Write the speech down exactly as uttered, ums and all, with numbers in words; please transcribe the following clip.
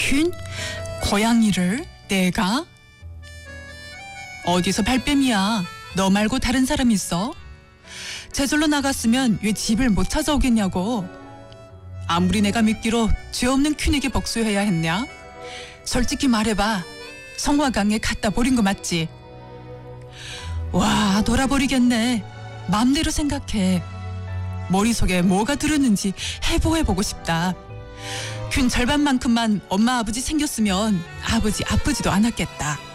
퀸? 고양이를? 내가? 어디서 발뺌이야. 너 말고 다른 사람 있어? 제절로 나갔으면 왜 집을 못 찾아오겠냐고. 아무리 내가 믿기로 죄 없는 퀸에게 복수해야 했냐? 솔직히 말해봐. 성화강에 갖다 버린 거 맞지? 와, 돌아버리겠네. 맘대로 생각해. 머릿속에 뭐가 들었는지 해보해보고 싶다. 균 절반만큼만 엄마 아버지 생겼으면 아버지 아프지도 않았겠다.